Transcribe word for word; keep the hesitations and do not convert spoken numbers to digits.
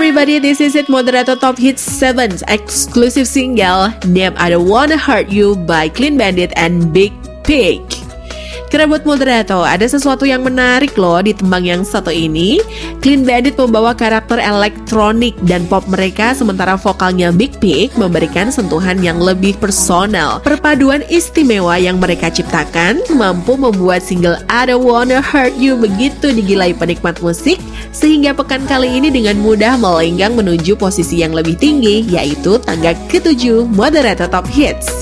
everybody, this is it Moderato Top Hits seven's exclusive single named I Don't Wanna Hurt You by Clean Bandit and Big Pig. Karena buat Moderato, ada sesuatu yang menarik loh di tembang yang satu ini. Clean Bandit membawa karakter elektronik dan pop mereka, sementara vokalnya Big Pig memberikan sentuhan yang lebih personal. Perpaduan istimewa yang mereka ciptakan mampu membuat single I Don't Wanna Hurt You begitu digilai penikmat musik, sehingga pekan kali ini dengan mudah melenggang menuju posisi yang lebih tinggi, yaitu tangga ketujuh Moderato Top Hits.